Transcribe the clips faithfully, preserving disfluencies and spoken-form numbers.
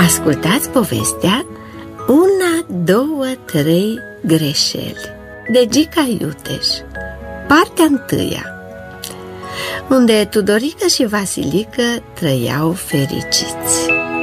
Ascultați povestea Una, două, trei greșeli de Gica Iuteș, partea întâia, unde Tudorică și Vasilică trăiau fericiți.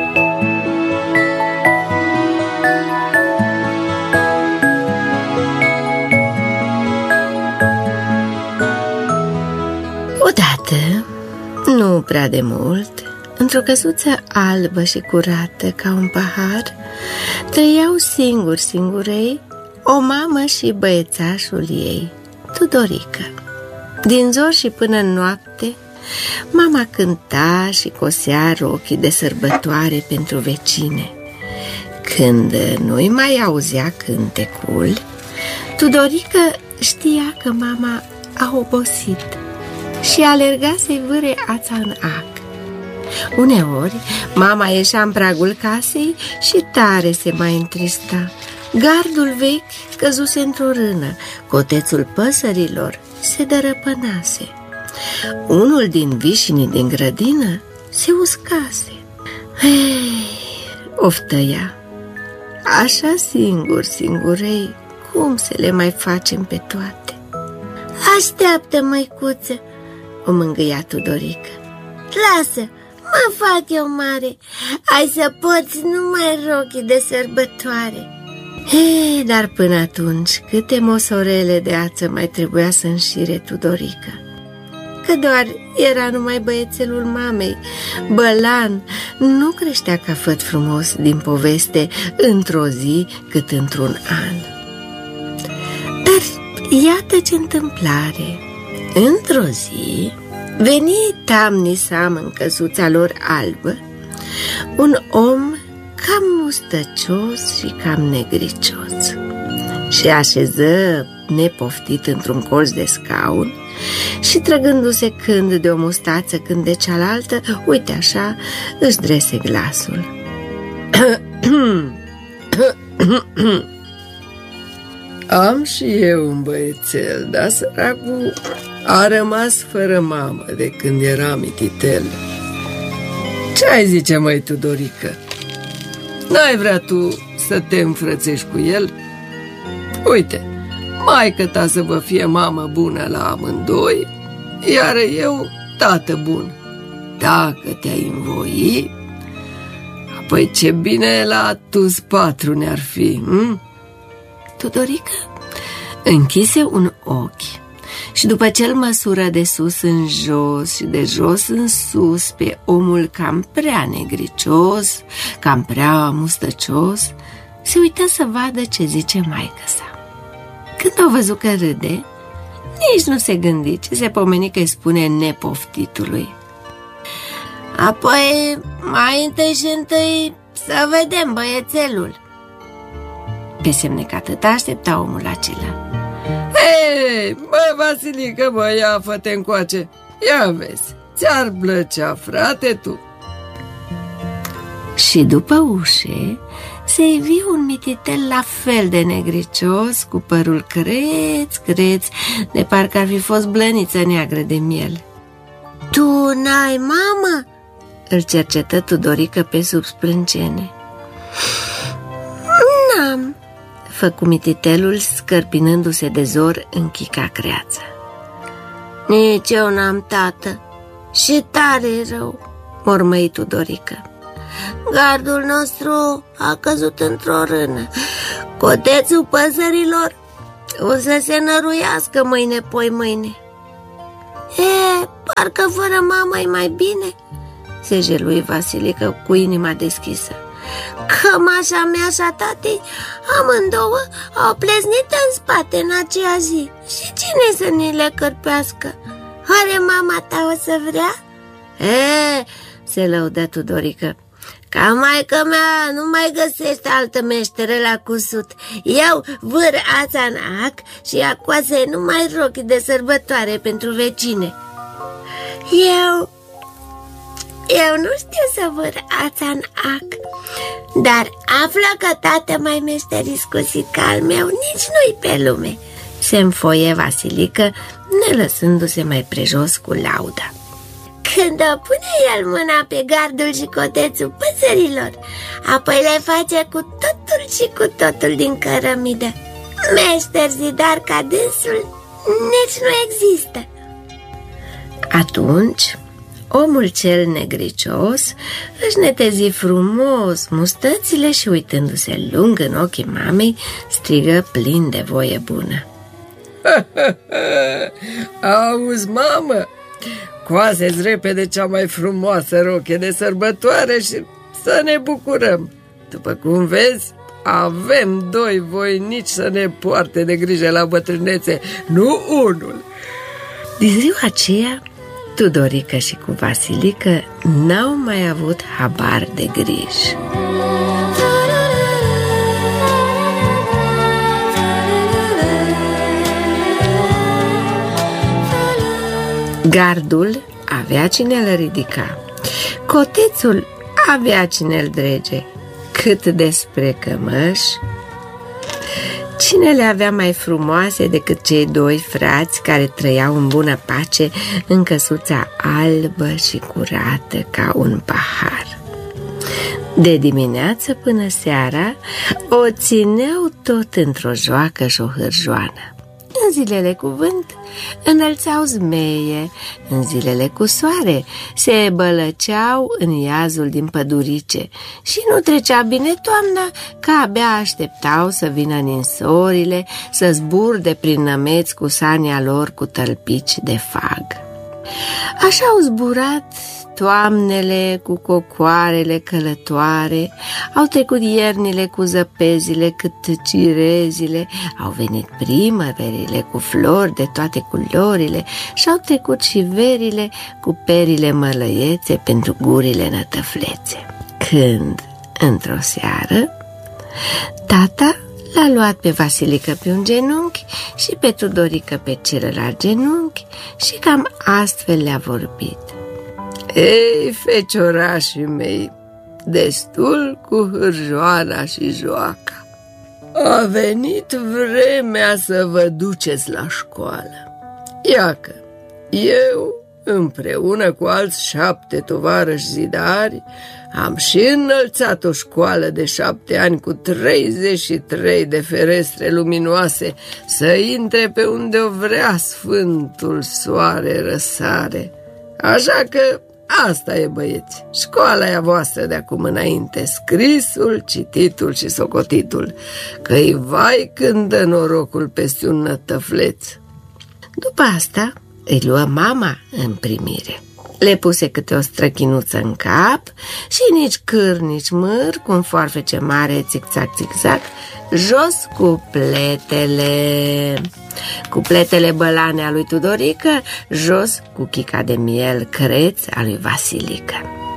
Odată, nu prea de mult, într-o căsuță albă și curată ca un pahar, trăiau singuri singurei o mamă și băiețașul ei, Tudorică. Din zor și până în noapte, mama cânta și cosea rochii de sărbătoare pentru vecine. Când nu-i mai auzea cântecul, Tudorică știa că mama a obosit și alerga să-i vâre ața în ac. Uneori, mama ieșea în pragul casei și tare se mai întrista. Gardul vechi căzuse într-o rână, cotețul păsărilor se dărăpânase. Unul din vișinii din grădină se uscase. Ei, oftăia, așa singur, singurei, cum să le mai facem pe toate? Așteaptă, măicuță, o mângâia Tudorică. Lasă, mă fac eu mare, ai să poți numai rochii de sărbătoare. Hei, dar până atunci, câte mosorele de ață mai trebuia să înșire Tudorică? Că doar era numai băiețelul mamei, Bălan, nu creștea ca făt frumos din poveste într-o zi cât într-un an. Dar iată ce întâmplare! Într-o zi veni tamnisam în căsuța lor albă un om cam mustăcios și cam negricios și așeză nepoftit într-un colț de scaun și, trăgându-se când de o mustață, când de cealaltă, uite așa, își drese glasul. Am și eu un băiețel, dar săracul a rămas fără mamă de când era mititel. Ce ai zice, măi, Tudorică? N-ai vrea tu să te înfrățești cu el? Uite, maică ta să vă fie mamă bună la amândoi, iar eu tată bun. Dacă te-ai învoi, apoi ce bine la tu-s patru ne-ar fi, hm? Tudorică închise un ochi și după ce îl măsură de sus în jos și de jos în sus pe omul cam prea negricios, cam prea mustăcios, se uită să vadă ce zice maică-sa. Când o văzut că râde, nici nu se gândi ce se pomeni că îi spune nepoftitului. Apoi, mai întâi și întâi să vedem băiețelul. Pe semne că atât aștepta omul acela. Hei, bă, Vasilică, bă, ia fă-te încoace. Ia vezi, ți-ar plăcea, frate, tu. Și după ușe se ivi un mititel la fel de negricios, cu părul creț, creț, de parcă ar fi fost blăniță neagră de miel. Tu n-ai mamă? Îl cercetă Tudorică pe sub sprâncene. N-am, făcu mititelul, scărpinându-se de zor în chica creață. Nici eu n-am, tată, și tare rău, mormăi Tudorică. Gardul nostru a căzut într-o rână. Cotețul păsărilor o să se năruiască mâine, poi mâine. E, parcă fără mamă e mai bine, se jelui Vasilică cu inima deschisă. Cămașa mea și a tatei, amândouă, au pleznit în spate în aceea zi. Și cine să ne le cărpească? Oare mama ta o să vrea? E, se lăudă Tudorică, ca maică mea nu mai găsește altă meșteră la cusut. Eu vâr ața în ac și ea coase numai rochii de sărbătoare pentru vecine. Eu... Eu nu știu să vâr ața în ac, dar află că tată mai meșteriscusit ca al meu nici nu-i pe lume. Se înfoie Vasilică, nelăsându-se mai prejos cu lauda. când o pune el mâna pe gardul și cotețul păsărilor, apoi le face cu totul și cu totul din cărămidă. Meșter zidar ca dânsul nici nu există. Atunci, omul cel negricios își netezi frumos mustățile și, uitându-se lung în ochii mamei, strigă plin de voie bună: Auzi, mamă, coase-ți repede cea mai frumoasă roche de sărbătoare și să ne bucurăm. După cum vezi, avem doi voinici să ne poarte de grijă la bătrânețe, nu unul. Din ziua aceea, Tudorică și cu Vasilică n-au mai avut habar de griji. Gardul avea cine-l ridica, cotețul avea cine-l drege. Cât despre cămăși, cine le avea mai frumoase decât cei doi frați care trăiau în bună pace în căsuța albă și curată ca un pahar. De dimineață până seara o țineau tot într-o joacă și o hârjoană. În zilele cu vânt înălțau zmeie, în zilele cu soare se bălăceau în iazul din pădurice și nu trecea bine toamna, că abia așteptau să vină ninsorile să zburde prin nămeți cu sania lor cu tălpici de fag. Așa au zburat toamnele cu cocoarele călătoare, au trecut iernile cu zăpezile cât cirezile, au venit primăverile cu flori de toate culorile și au trecut și verile cu perile mălăiețe pentru gurile nătăflețe. Când, într-o seară, tata l-a luat pe Vasilică pe un genunchi și pe Tudorică pe celălalt genunchi și cam astfel le-a vorbit: Ei, feciorașii mei, destul cu hârjoana și joaca. A venit vremea să vă duceți la școală. Iacă, eu, împreună cu alți șapte tovarăși zidari, am și înălțat o școală de șapte ani cu treizeci și trei de ferestre luminoase să intre pe unde o vrea sfântul soare răsare. Așa că asta e, băieți, școala e a voastră de acum înainte, scrisul, cititul și socotitul, că-i vai când dă norocul peste un nătăfleț. După asta îi luă mama în primire. Le puse câte o străchinuță în cap și nici câr, nici măr, cu un foarfece mare, țic-țac, țic-țac, jos cupletele. Cupletele bălane a lui Tudorică, jos cu chica de miel creț a lui Vasilică.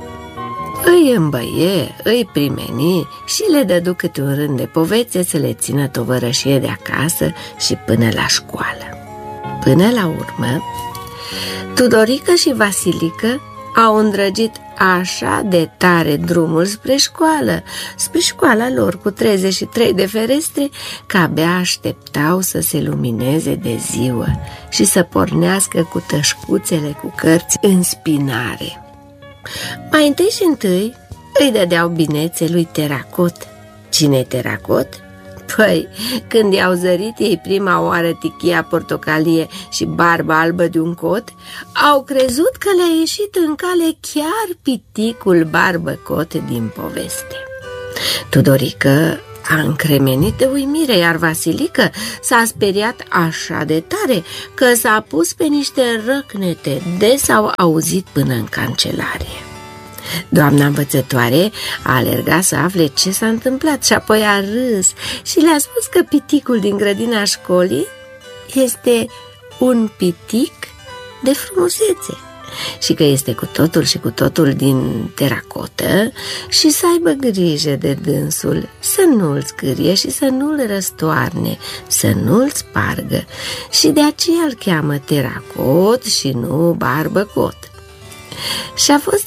Îi îmbăie, îi primeni și le dădu câte un rând de povețe să le țină tovărășie de acasă și până la școală. Până la urmă, Tudorică și Vasilică au îndrăgit așa de tare drumul spre școală, spre școala lor cu treizeci și trei de ferestre, că abia așteptau să se lumineze de ziua și să pornească cu tășcuțele cu cărți în spinare. Mai întâi și întâi îi dădeau binețe lui Teracot. Cine-i Teracot? Păi, când i-au zărit ei prima oară tichia portocalie și barba albă de un cot, au crezut că le-a ieșit în cale chiar piticul barbăcot din poveste. Tudorică a încremenit de uimire, iar Vasilică s-a speriat așa de tare că s-a pus pe niște răcnete, des au auzit până în cancelarie. Doamna învățătoare a alergat să afle ce s-a întâmplat și apoi a râs și le-a spus că piticul din grădina școlii este un pitic de frumusețe și că este cu totul și cu totul din teracotă și să aibă grijă de dânsul, să nu-l scârie și să nu-l răstoarne, să nu-l spargă și de aceea îl cheamă teracot și nu barbăcot. Și a fost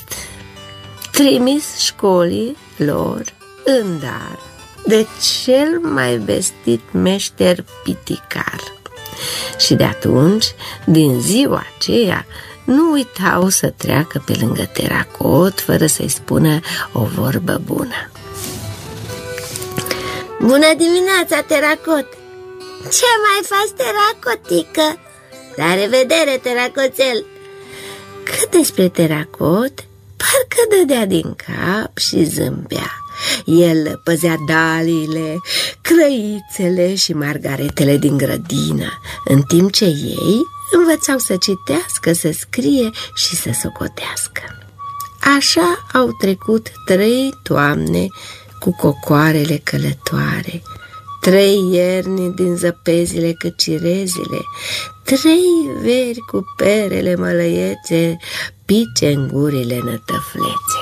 trimis școlii lor în dar de cel mai vestit meșter piticar. Și de atunci, din ziua aceea, nu uitau să treacă pe lângă Teracot fără să-i spună o vorbă bună. Bună dimineața, Teracot! Ce mai faci, Teracotică? La revedere, Teracoțel! Cât despre Teracot, parcă dădea din cap și zâmbea. El păzea daliile, crăițele și margaretele din grădină, în timp ce ei învățau să citească, să scrie și să socotească. Așa au trecut trei toamne cu cocoarele călătoare, trei ierni din zăpezile cât cirezile, trei veri cu perele mălăiețe, pice în gurile nătăflețe.